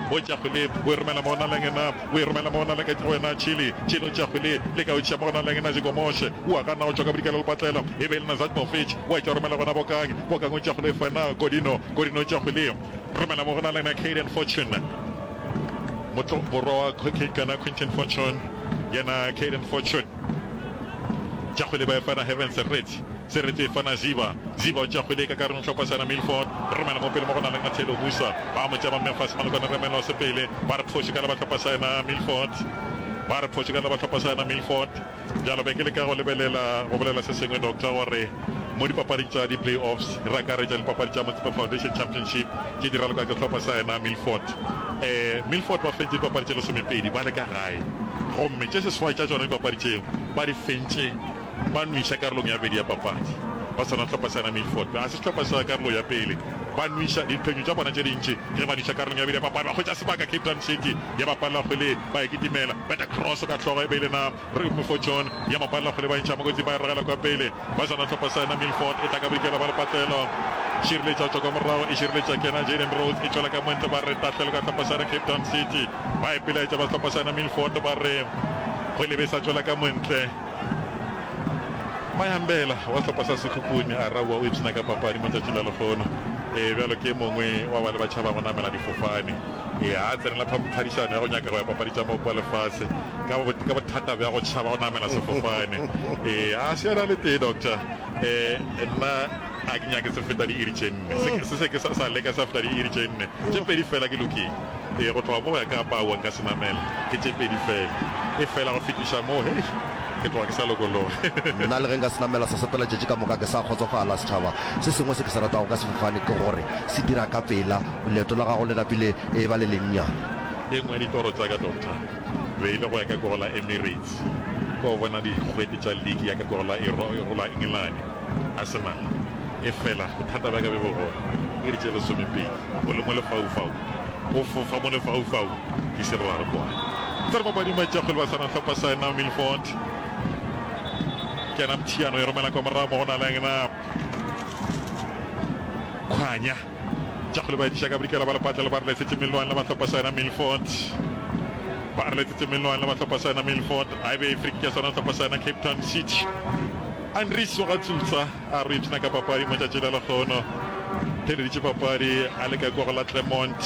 o tšagole o romela mona lengena o romela mona le ka wena chili o tšagole le ka o tšha mona lengena jikomoshe o kana o tšwa ka bodikela le patlelo e be le na Zamovich o tšwa romela gona bokang o tšagole fana Godino tšagole romela mo gona lengena Caden Fortune motho borwa kana Quentin Fortune yena Caden Fortune tšagole ba fana Heaven Seretse fana Ziba o tšagole ka kareng tlhopha sana Milford romela mo pele mo gona lengena Thelo Musa ba mo tšaba Memphis Malokwane remela se pele ba re phoši kana ba tlhopha sana Milford jalo be ke le ka go lebelela go bolela se sengwe doctor gore mo dipapading tsa di-playoffs re akaretša dipapadi tša Motsepa Foundation Championship ke dira le ka ke tlhopha sa ena Milford ba fentse dipapadi tše lesomepedi ba le ka gae gomme tše seswai tša tsona dipapadi tšeo ba di fentse ba nwiša karolong ya bedi ya papadi ba sana tlhopha sa ena Milford a se tlhopha sa karolo ya pele ba nwiša diphenyo tša bona tše dintši ge ba nwiša karolong ya bedi ya papadi ba hwetša sebaka Cape Town City ya bapalla kgwele ba ekitimela beta cross ka tlhogo e beile na Fortune ya mapalla kgwele ba ntšha mokotsi ba e regela kwa pele ba sana tlhopha sa ena Milford e tla ka bodikela ba lepatlelo šireletša tswa ka morago e šireletša kena Jaden Rhodes e tšwela ka montle ba re tatlhelo ka tlhopha sa ena Cape Town City ba epelaetša ba tlhopha sa ena Milford ba re kgwele be sa tšwela ka montle Mayambela wa tlhopha sa Sekhukhune a raua o ipsena ka papadi mo tšatši la lekgono bjalo ke mongwe wa bale ba tšhaba go namela difofane a tsenela phadišano ya go nyaka go ya papadi tša maopo a lefatshe ka bothata bja go tšhaba go namela sefofane a seana le tee doctor nna a ke nyake se feta di-iri tše nne se ke sa leka sa feta di-iri tše nne tše pedi fela ke lokile go tloga mo go ya ka pauang ka senamela ke tše pedi fela e fela go fetiša mo ke tloga ke sa lokologa nna le ge nka senamela sa sepela tšetše ka moka ke sa kgotsofala setšhaba se sengwe se ke se ratago ka sefofane ke gore se dira ka pela leeto la gago le lapile e ba le lennyane e nngwe ya ditoro tsa ka doctor be ile go ya ka korola Emirates ko bona dikgwedi tša league ya ka korola e rola England Arsenal e fela bothata ba ka be bogona e re tše lesomepedi o le mo lefaufau o fofa mo lefaufau ke se re re kwana tsa re papadi matšakgole ba sana tlhopha sa ena Milford kena Mthiano e romela kwa morago mo gona lengena Khwanya tšakgole ba etiša ka bodikela ba lepatlelo ba re letšetše Milwane le ba tlhopha sa ena Milford a e be e friki ya sona tlhopha sa ena Cape Town City Andries wa gatsutsa a re ipsena ka papadi mo tšatši la lekgono theleditše papadi a le ka koro la Clermont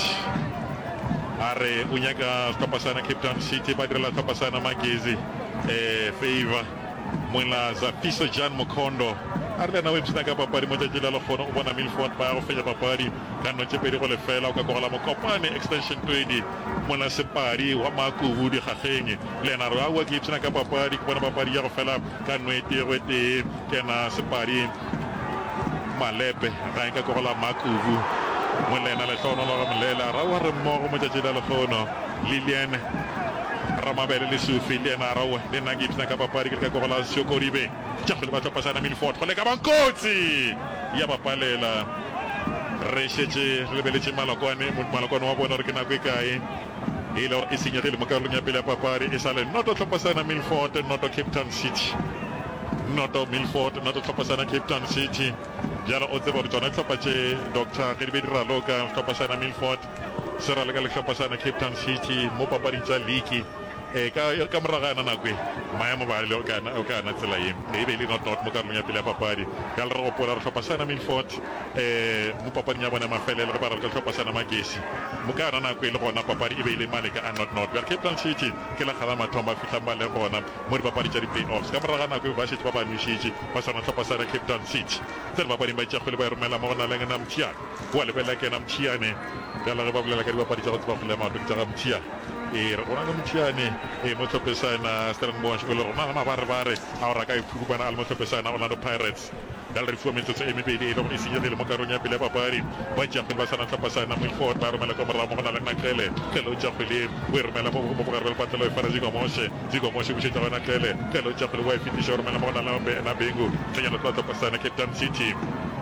a re o nyaka tlhopha sa ena Cape Town City ba direla tlhopha sa ena Magezi favor moela Zafiso Jan Mokondo a re le ena o ipsena ka papadi mo tšatši la lekgono o bona Milford ba ya go fetša papadi ka nno tše pedi go lefela o ka kogela Mokopane extension 20 mola Sepadi wa Makubu dikgageng le ena re aua ke ipsena ka papadi ke bona papadi ya go fela ka nno e tee kena Sepadi Malepe ga e ka kogela Makubu molena le tlono la molela ra wa re mmogo mo tšatši la lekgono Lilian Ramabele le Sufi le ena rawe le nna ke ipsena ka papadi ke ka kogela Siokoribe tšagole ba tlhopha sana Milford go le ka bankotsi ya bapalela re šetše re lebeletše Malokwane wa bona gore ke nako e kae e le gore e senyegile mo karolong ya pele ya papadi e sa le noto tlhopha sana Milford noto Cape Town City noto tlhopha sana Cape Town City bjalo o tseba gore tsona tlhopha tše doctor ge di be di raloka tlhopha sana Milford se ra le ka letlhopha sana Cape Town City mo papading tša league ka morago yana nako maemo ba le o kana tsela ye e be le not mo karolong ya pele ya papadi ka le re gopola re tlhopha sana Milford mo papading ya bona mafelelo re ba re ka tlhopha sana Magesi mo ka yana nako e le gona papadi e be ile maleka a not bja Cape Town City ke la kgala mathomo ba fitlhang ba le gona mo dipapadi tša di-playoffs ka morago nako ba šetse ba ba nwišitše ba sana tlhopha sana Cape Town City tse re bapading ba itšakgole ba e romela mo gona lengena Mthiane oa lebelela kena Mthiane bjala ge ba bolela ka dipapadi tša go tseba kgole mato tša ga Mthiane rona le Mthiane mo tlhophesana Stellenbosch o le rona ba re a o raka iphukupana a le mo tlhophesana Orlando Pirates ka le re fiwa metsotso e mebedi e le go e senyegile mo karong ya pele ya papadi ba tšakgole ba sana tlhophesana Milford ba romela ka morago mo gona le Nakele o tšakgole o e romela mo bogare ba lepatlelo e fara Zikomoshe o bušetša go Nakele o tšakgole wa e fetiša o romela mo gona le Nabengu tsenyana tla tlhophesana Cape Town City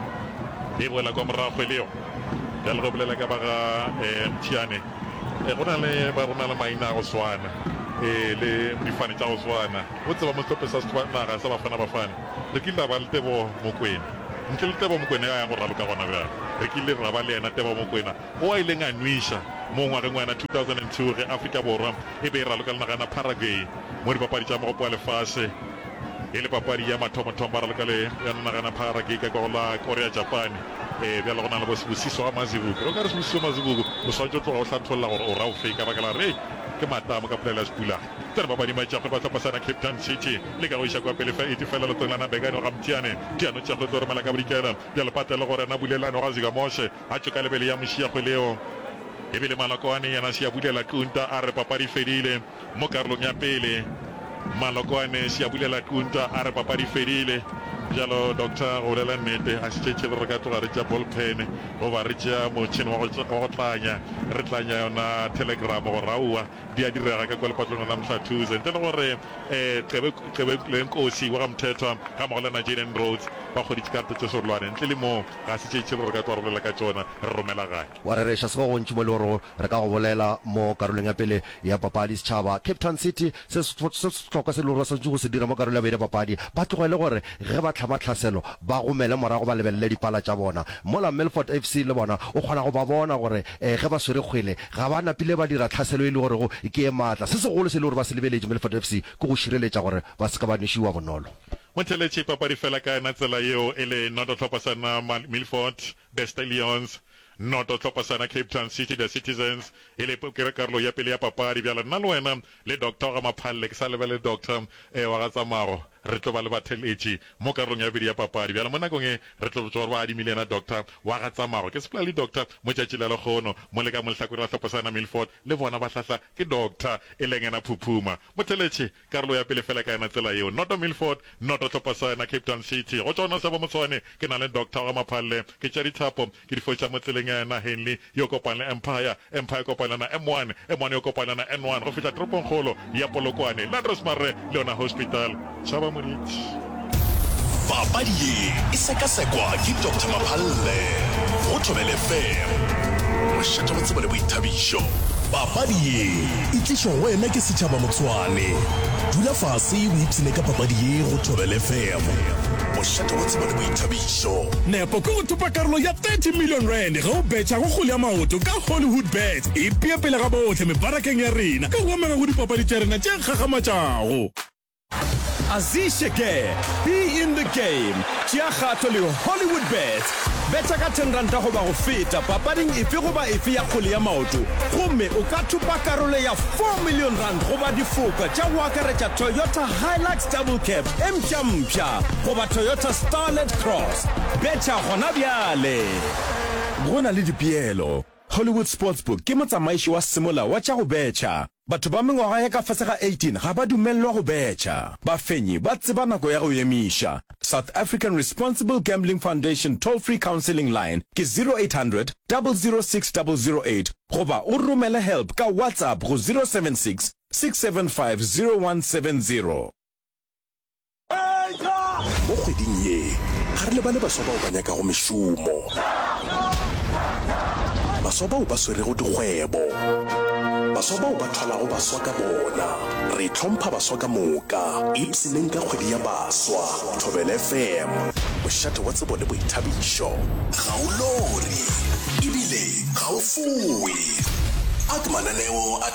e boela kwa morago kgweleo ka le go bolela ka ba ga Mthiane go na le ba rona le maina a go swana le difane tša go swana o tseba motlhophe sa naga sa bafana re kile ra ba le Tebo Mokwena ntle le Tebo Mokwena ya go raloka gona bjang re kile ra ba le ena Tebo Mokwena o a ileng a nwiša mo ngwageng wa 2002 ge Afrika Borwa e be e raloka le nagana Paraguay mo dipapadi tša mogopo wa lefase e le papadi ya mathomo-thomo ba raloka le ya nagana Paraguay ka go la Korea Japan bjale go na le bosiso wa Mazibuko o ka re sebosiso Mazibuko o swantse o tloga o hlatholla gore o ra o fe ka baka la re ke matamo ka polela sepula tsena babadi matšago ba tlhopasana Cape Town City le ka go iša kwa pele fa ete fela letlolana bekano ga mtiane tiano tša go tlo remela ka bodikela bjale patela gore na bulelano ga zika moshe a tšo ka lebele ya mošiago leo ebile Malokwane yana se ya bulela kunta a re papadi fedile mo karolong ya pele Malokwane se ya bulela kunta a re papadi fedile bjalo doctor go bolela nnete a setšetše re ka tloga re tša ballpen go ba re tša motšhini wa go tlanya re tlanya yona telegram go raua di a direga ka kwa lepatlong la Mhlathuze ntle le gore Cebe le Nkosi wa ga Mthethwa ga mmogo le Nigerian Roads ba kgoditše karete tše sorolwane ntle le mo ga setšetše re ka tloga re bolela ka tšona re romela gae wa re reša se go gontši mo le gore re ka go bolela mo karolong ya pele ya papadi setšhaba Cape Town City se setlhokwa se le gore ba santse go se dira mo karolo ya bedi ya papadi ba tlogele gore ge ba tlhama tlhaselo ba gomele morago ba lebelele dipala tša bona mola Milford FC le bona o kgona go ba bona gore ge ba swere kgwele ga ba napile ba dira tlhaselo e le gore go ke e maatla se segolo se le gore ba se lebeletše Milford FC ke go šireletša gore ba se ka ba nešiwa bonolo Motheletše papadi fela ka yona tsela yeo e le noto tlhopasana Milford the Stallions noto tlhopasana Cape Town City the Citizens e le karolo ya pele ya papadi bjala nna le wena le doctor ga Maphalle ke sa lebele doctor wa ga Tsamago re tlo ba le batheletše mo karolong ya bedi ya papadi bjala mo nakong e re tlo botsa gore ba adimile na doctor wa ga Tsamago ke sepela le doctor mo tšatši la lekgono mo le ka mo lehlakore la tlhopasana Milford le bona ba hlahla ke doctor e leng ena Phuphuma motheletše karolo ya pele fela ka yona tsela yeo noto Milford noto tlhopasana Cape Town City go tšona sa bo motswane ke na le doctor ga Maphalle ke tša dithapo ke di fotša mo tseleng ya na Henley yo kopana Empire kopana na M1 yo kopana na N1 go fihla toropong kgolo ya Polokwane Landros Mare Leona Hospital Chaba Moritz papadi ye e sekasekwa ke Dr. Maphalle go Thobela FM mošate wa tsebo le boithabišo papadi ye e tlišwa wena ke setšhaba Motswane dula fase o ipsene ka papadi ye go Thobela FM mošate wa tsebo le boithabišo nepo ke go thupa karolo ya 30 million rand ge o betša go kgole ya maoto ka Hollywood Bet e pea pele ga botlhe mebarakeng ya rena ka go amega go dipapadi tša rena tše kgagamatšago Azisheke, be in the game. Tia kgato le Hollywood Bet. Betša ka 10 ranta go ba go feta papading efe go ba efe ya kgole ya maoto. Gomme o ka thupa karolo ya 4 million rand go ba difoka tša go akaretša Toyota Hilux Double Cab mpša go ba Toyota Starlet Cross. Betša gona bjale. Go na le dipeelo. Hollywood Sportsbook ke motsamaiši wa semola wa tša go betša. Batho ba mengwaga ya ka fase ga 18 ga ba dumelelwa go betša. Bafenyi ba tseba nako ya go emiša. South African Responsible Gambling Foundation toll-free counseling line ke 0800 006 008 goba o romele help ka WhatsApp go 076 675 0170. Mo kgweding ye, ga re lebale baswa bao ba nyaka go mešomo. Baswa bao ba swerego dikgwebo. Baswa bao ba tlholago baswa ka bona. Re tlhompha baswa ka moka. Ipsineng ka kgwedi ya baswa. Thobela FM. Mošate wa tsebo le boithabišo. Ga o lori. Ebile ga o fuwe. A ke mananeo a